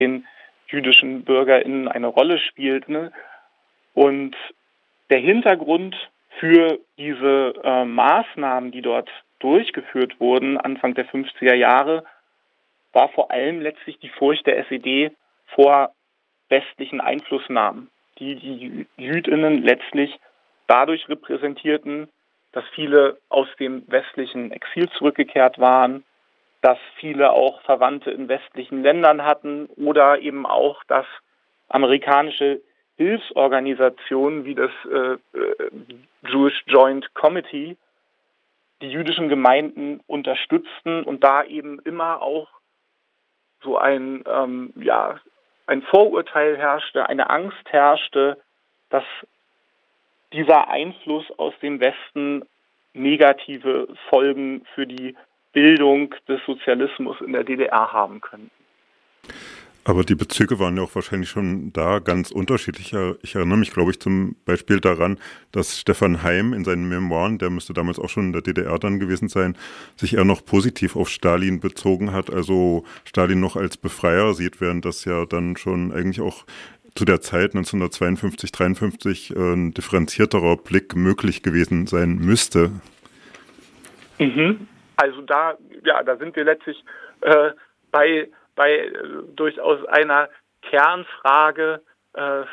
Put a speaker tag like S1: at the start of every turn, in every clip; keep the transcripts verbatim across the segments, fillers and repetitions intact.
S1: den jüdischen BürgerInnen eine Rolle spielten. Und der Hintergrund für diese äh, Maßnahmen, die dort durchgeführt wurden, Anfang der fünfziger Jahre, war vor allem letztlich die Furcht der S E D vor westlichen Einflussnahmen, die die JüdInnen letztlich dadurch repräsentierten, dass viele aus dem westlichen Exil zurückgekehrt waren, dass viele auch Verwandte in westlichen Ländern hatten oder eben auch, dass amerikanische Hilfsorganisationen wie das äh, Jewish Joint Committee die jüdischen Gemeinden unterstützten und da eben immer auch so ein, ähm, ja, ein Vorurteil herrschte, eine Angst herrschte, dass dieser Einfluss aus dem Westen negative Folgen für die Bildung des Sozialismus in der D D R haben könnten.
S2: Aber die Bezüge waren ja auch wahrscheinlich schon da ganz unterschiedlich. Ich erinnere mich, glaube ich, zum Beispiel daran, dass Stefan Heym in seinen Memoiren, der müsste damals auch schon in der D D R dann gewesen sein, sich eher noch positiv auf Stalin bezogen hat, also Stalin noch als Befreier sieht, während das ja dann schon eigentlich auch zu der Zeit neunzehnhundertzweiundfünfzig, dreiundfünfzig ein differenzierterer Blick möglich gewesen sein müsste.
S1: Mhm. Also da, ja, da sind wir letztlich äh, bei bei äh, durchaus einer Kernfrage äh, äh,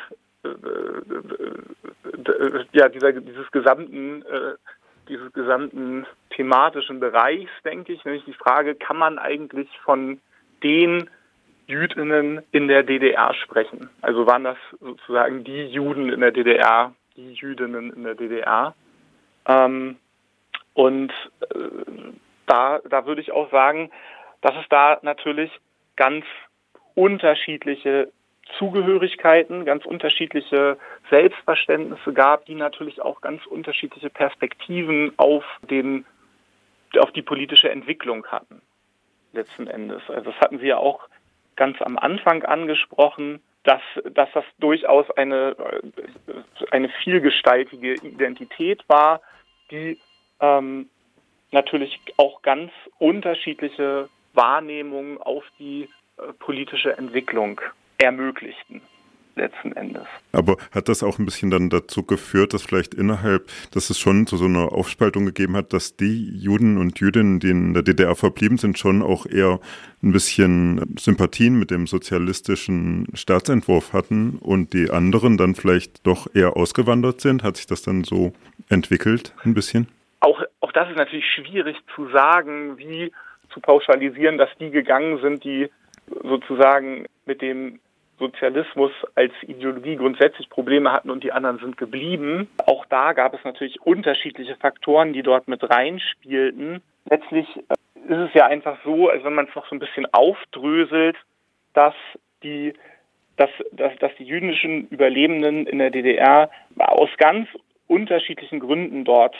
S1: äh, ja, dieser, dieses gesamten äh, dieses gesamten thematischen Bereichs, denke ich, nämlich die Frage, kann man eigentlich von den JüdInnen in der D D R sprechen? Also waren das sozusagen die Juden in der D D R, die Jüdinnen in der D D R? Ähm, und äh, da, da würde ich auch sagen, dass es da natürlich ganz unterschiedliche Zugehörigkeiten, ganz unterschiedliche Selbstverständnisse gab, die natürlich auch ganz unterschiedliche Perspektiven auf den, auf die politische Entwicklung hatten, letzten Endes. Also das hatten Sie ja auch ganz am Anfang angesprochen, dass, dass das durchaus eine, eine vielgestaltige Identität war, die ähm, natürlich auch ganz unterschiedliche Wahrnehmungen auf die äh, politische Entwicklung ermöglichten, letzten Endes.
S2: Aber hat das auch ein bisschen dann dazu geführt, dass vielleicht innerhalb, dass es schon zu so einer Aufspaltung gegeben hat, dass die Juden und Jüdinnen, die in der D D R verblieben sind, schon auch eher ein bisschen Sympathien mit dem sozialistischen Staatsentwurf hatten und die anderen dann vielleicht doch eher ausgewandert sind? Hat sich das dann so entwickelt ein bisschen?
S1: Auch, auch das ist natürlich schwierig zu sagen, wie zu pauschalisieren, dass die gegangen sind, die sozusagen mit dem Sozialismus als Ideologie grundsätzlich Probleme hatten und die anderen sind geblieben. Auch da gab es natürlich unterschiedliche Faktoren, die dort mit reinspielten. Letztlich ist es ja einfach so, als wenn man es noch so ein bisschen aufdröselt, dass die, dass, dass, dass die jüdischen Überlebenden in der D D R aus ganz unterschiedlichen Gründen dort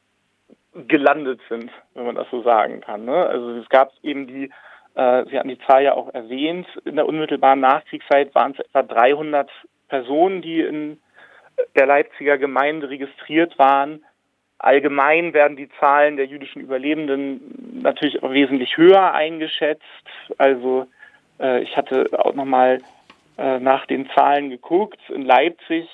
S1: gelandet sind, wenn man das so sagen kann. Ne? Also es gab eben die, äh, Sie hatten die Zahl ja auch erwähnt, in der unmittelbaren Nachkriegszeit waren es etwa dreihundert Personen, die in der Leipziger Gemeinde registriert waren. Allgemein werden die Zahlen der jüdischen Überlebenden natürlich auch wesentlich höher eingeschätzt. Also äh, ich hatte auch nochmal äh, nach den Zahlen geguckt. In Leipzig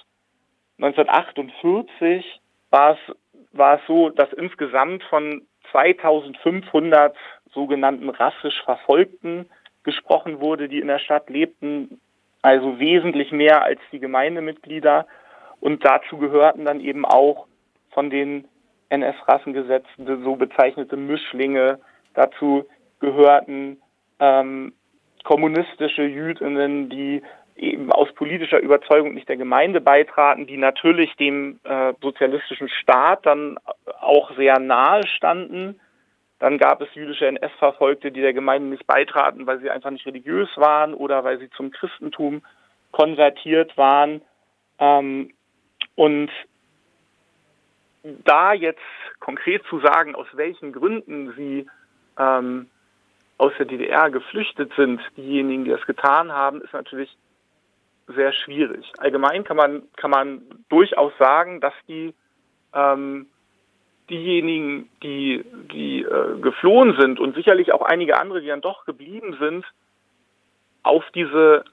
S1: neunzehnhundertachtundvierzig war es war es so, dass insgesamt von zweitausendfünfhundert sogenannten rassisch Verfolgten gesprochen wurde, die in der Stadt lebten, also wesentlich mehr als die Gemeindemitglieder. Und dazu gehörten dann eben auch von den N S-Rassengesetzen so bezeichnete Mischlinge. Dazu gehörten ähm, kommunistische Jüdinnen, die eben aus politischer Überzeugung nicht der Gemeinde beitraten, die natürlich dem äh, sozialistischen Staat dann auch sehr nahe standen. Dann gab es jüdische N S-Verfolgte, die der Gemeinde nicht beitraten, weil sie einfach nicht religiös waren oder weil sie zum Christentum konvertiert waren. Ähm, und da jetzt konkret zu sagen, aus welchen Gründen sie ähm, aus der D D R geflüchtet sind, diejenigen, die das getan haben, ist natürlich sehr schwierig. Allgemein kann man kann man durchaus sagen, dass die ähm, diejenigen, die die äh, geflohen sind und sicherlich auch einige andere, die dann doch geblieben sind, auf diese